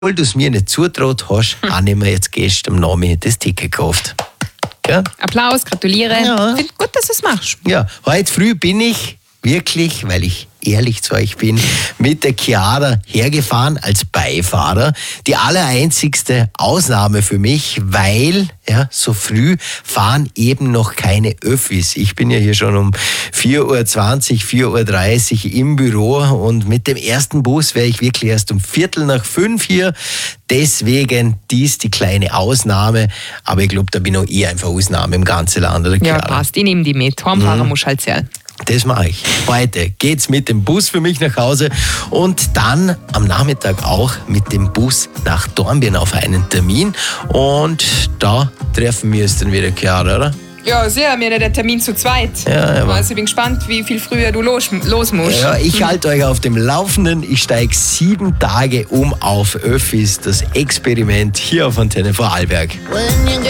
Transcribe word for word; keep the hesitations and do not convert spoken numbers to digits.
Obwohl du es mir nicht zutraut hast, hm. habe ich mir jetzt gestern am Nachmittag das Ticket gekauft. Ja? Applaus, gratuliere. Ja. Finde gut, dass du es machst. Ja, heute früh bin ich wirklich, weil ich ehrlich zu euch bin, mit der Chiara hergefahren als Beifahrer. Die allereinzigste Ausnahme für mich, weil ja, so früh fahren eben noch keine Öffis. Ich bin ja hier schon um vier Uhr zwanzig, vier Uhr dreißig im Büro und mit dem ersten Bus wäre ich wirklich erst um Viertel nach fünf hier. Deswegen dies die kleine Ausnahme. Aber ich glaube, da bin auch ich einfach Ausnahme im ganzen Land. Oder, ja, passt. Ich nehme die mit. Heimfahren mhm. muss halt sein. Das mache ich. Heute geht's mit dem Bus für mich nach Hause und dann am Nachmittag auch mit dem Bus nach Dornbirn auf einen Termin. Und da treffen wir es dann wieder, Chiara, oder? Ja, sehr, mir der Termin zu zweit. Ja, ja, also ich bin gespannt, wie viel früher du los, los musst. Ja, ich halte euch auf dem Laufenden. Ich steige sieben Tage um auf Öffis. Das Experiment hier auf Antenne Vorarlberg.